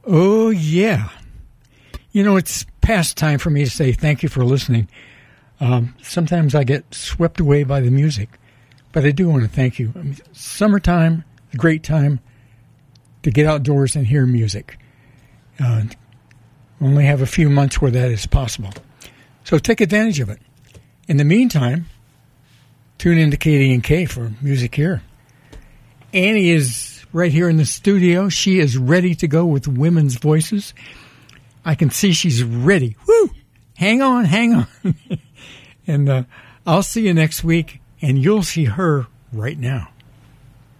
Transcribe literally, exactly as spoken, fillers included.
Oh, yeah. You know, it's past time for me to say thank you for listening. Um, sometimes I get swept away by the music, but I do want to thank you. I mean, summertime, a great time to get outdoors and hear music. Uh, only have a few months where that is possible. So take advantage of it. In the meantime, tune in to K D and K for music here. Annie is right here in the studio. She is ready to go with Women's Voices. I can see she's ready. Woo! Hang on, hang on. And uh, I'll see you next week, and you'll see her right now.